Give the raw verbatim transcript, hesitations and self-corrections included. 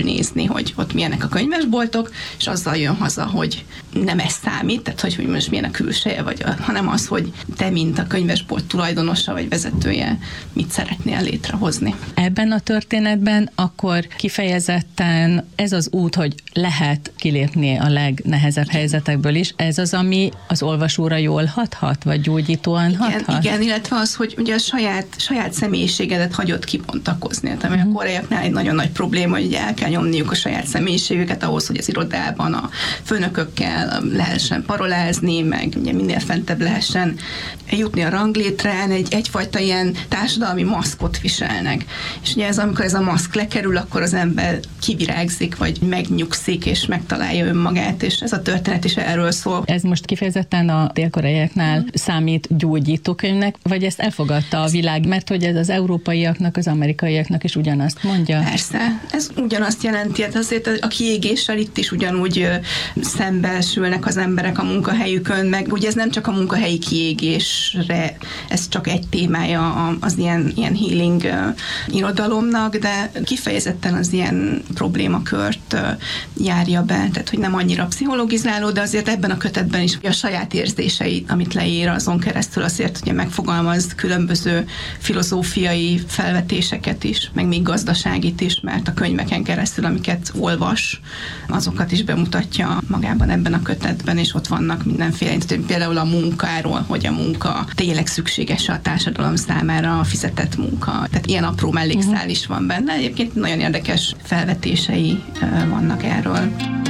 körülnézni, hogy ott milyenek a könyvesboltok, és azzal jön haza, hogy nem ez számít, tehát hogy, hogy most milyen a külseje, vagy a, hanem az, hogy te, mint a könyvesbolt tulajdonosa vagy vezetője, mit szeretnél létrehozni. Ebben a történetben akkor kifejezetten ez az út, hogy lehet kilépni a legnehezebb helyzetekből is, ez az, ami az olvasóra jól hathat, vagy gyógyítóan igen, hathat? Igen, illetve az, hogy ugye a saját, saját személyiségedet hagyod kibontakozni. Tehát ami a koreaiaknál egy nagyon nagy probléma, hogy el kell nyomniuk a saját személyiségüket ahhoz, hogy az irodában a főnökökkel lehessen parolázni, meg ugye minél fentebb lehessen jutni a ranglétrán, egy, egyfajta ilyen társadalmi maszkot viselnek. És ugye ez, amikor ez a maszk lekerül, akkor az ember kivirágzik, vagy megnyugszik, és megtalálja önmagát, és ez a történet is erről szól. Ez most kifejezetten a dél-koreaiaknál mm. számít gyógyítókönyvnek, vagy ezt elfogadta a világ, mert hogy ez az európaiaknak, az amerikaiaknak is ugyanazt mondja? Persze, ez ugyanazt jelenti, hát azért a kiégéssel itt is ugyanúgy szembesülnek az emberek a munkahelyükön, meg ugye ez nem csak a munkahelyi kiégésre, ez csak egy témája az ilyen, ilyen healing irodalomnak, de kifejezetten az ilyen problémakört járja be, tehát hogy nem annyira pszichologizáló, de azért ebben a kötetben is a saját érzéseit, amit leír azon keresztül, azért ugye megfogalmaz különböző filozófiai felvetéseket is, meg még gazdaságit is, mert a könyveken keresztül, amiket olvas, azokat is bemutatja magában ebben a kötetben, és ott vannak mindenféle, például a munkáról, hogy a munka tényleg szükséges a társadalom számára, a fizetett munka. Tehát ilyen apró mellékszál is van benne. Egyébként nagyon érdekes felvetései vannak erről.